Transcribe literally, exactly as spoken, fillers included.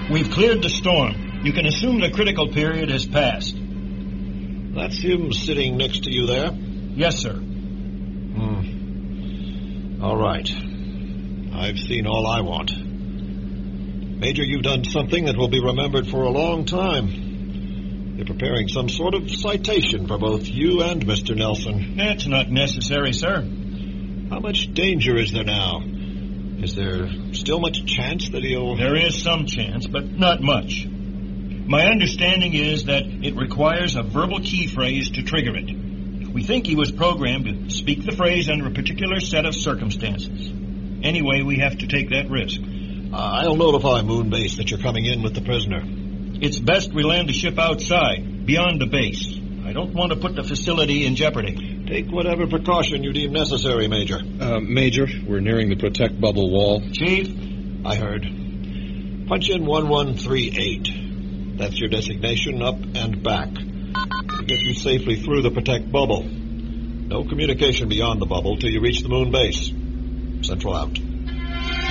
We've cleared the storm. You can assume the critical period has passed. That's him sitting next to you there? Yes, sir. Hmm. All right. I've seen all I want. Major, you've done something that will be remembered for a long time. You're preparing some sort of citation for both you and Mister Nelson. That's not necessary, sir. How much danger is there now? Is there still much chance that he'll... There is some chance, but not much. My understanding is that it requires a verbal key phrase to trigger it. We think he was programmed to speak the phrase under a particular set of circumstances. Anyway, we have to take that risk. Uh, I'll notify Moonbase that you're coming in with the prisoner. It's best we land the ship outside, beyond the base. I don't want to put the facility in jeopardy. Take whatever precaution you deem necessary, Major. Uh, Major, we're nearing the protect bubble wall. Chief? I heard. Punch in one one three eight. That's your designation, up and back. It'll get you safely through the protect bubble. No communication beyond the bubble till you reach the moon base. Central out.